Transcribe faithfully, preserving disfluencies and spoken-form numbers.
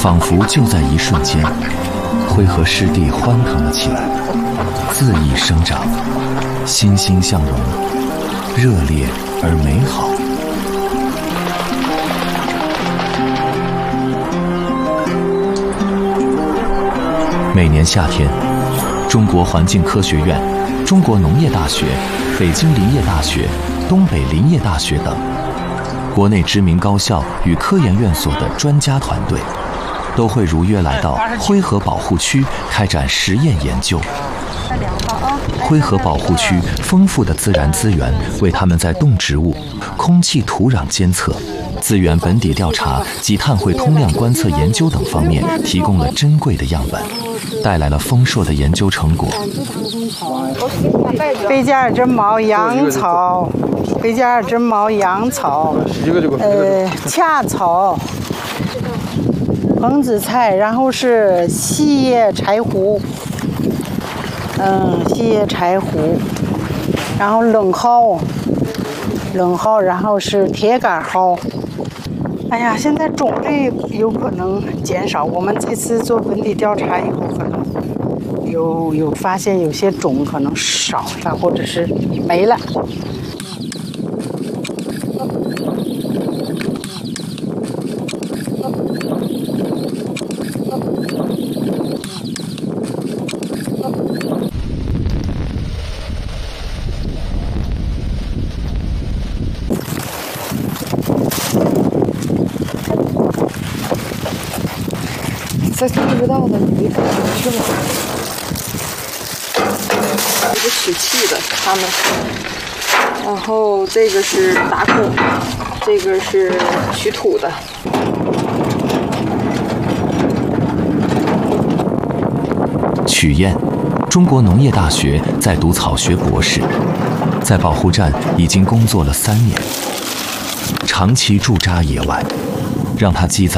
仿佛就在一瞬间，灰河湿地欢腾了起来，恣意生长，欣欣向荣，热烈而美好。每年夏天，中国环境科学院、中国农业大学、北京林业大学、东北林业大学等国内知名高校与科研院所的专家团队，都会如约来到灰河保护区开展实验研究。灰河保护区丰富的自然资源为他们在动植物、空气、土壤监测、资源本底调查及碳汇通量观测研究等方面提供了珍贵的样本，带来了丰硕的研究成果。 贝加尔真毛、羊草、贝加尔真毛、羊草、呃恰草、蓬子菜，然后是细叶柴胡，嗯，细叶柴胡，然后冷蒿，冷蒿，然后是铁杆蒿。哎呀，现在种类有可能减少。我们这次做本地调查以后，可能有有发现有些种可能少了，或者是没了。 在不知道的，你可能去了。这是取气的，他们。然后这个是打孔，这个是取土的。 曲燕，中国农业大学在读草学博士，在保护站已经工作了三年，长期驻扎野外，让他积攒